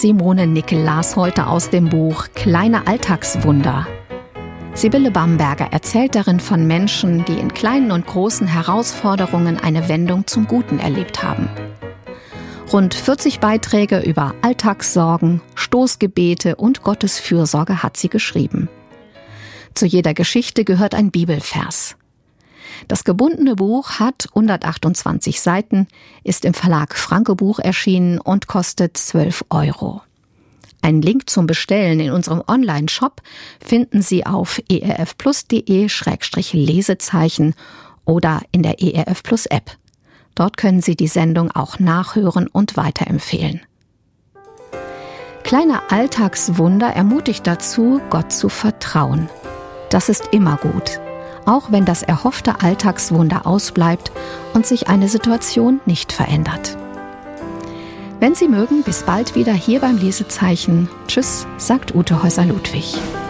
Simone Nickel las heute aus dem Buch »Kleine Alltagswunder«. Sibylle Bamberger erzählt darin von Menschen, die in kleinen und großen Herausforderungen eine Wendung zum Guten erlebt haben. Rund 40 Beiträge über Alltagssorgen, Stoßgebete und Gottes Fürsorge hat sie geschrieben. Zu jeder Geschichte gehört ein Bibelvers. Das gebundene Buch hat 128 Seiten, ist im Verlag Franke Buch erschienen und kostet 12 €. Einen Link zum Bestellen in unserem Online-Shop finden Sie auf erfplus.de/Lesezeichen oder in der ERF Plus App. Dort können Sie die Sendung auch nachhören und weiterempfehlen. Kleine Alltagswunder ermutigt dazu, Gott zu vertrauen. Das ist immer gut, auch wenn das erhoffte Alltagswunder ausbleibt und sich eine Situation nicht verändert. Wenn Sie mögen, bis bald wieder hier beim Lesezeichen. Tschüss, sagt Ute Häuser-Ludwig.